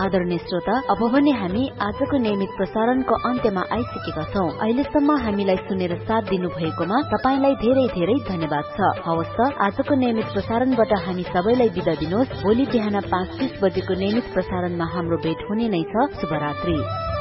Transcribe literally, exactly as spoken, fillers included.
आदरणीय श्रोता, अब भने हामी आजको नियमित प्रसारणको अन्त्यमा आइसकेका छौं। अहिलेसम्म हामीलाई सुनेर साथ दिनु भएकोमा तपाईलाई धेरै धेरै धन्यवाद छ। हवस् त, आजको नियमित प्रसारणबाट हामी सबैलाई बिदा दिनुहोस्। भोलि बिहान पाँच तीस बजेको नियमित प्रसारणमा हाम्रो भेट हुने नै छ। शुभरात्रि।